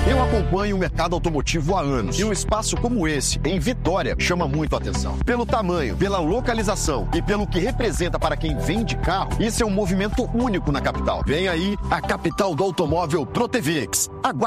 Eu acompanho o mercado automotivo há anos e um espaço como esse, em Vitória, chama muito a atenção. Pelo tamanho, pela localização e pelo que representa para quem vende carro, isso é um movimento único na capital. Vem aí a capital do automóvel ProTVX.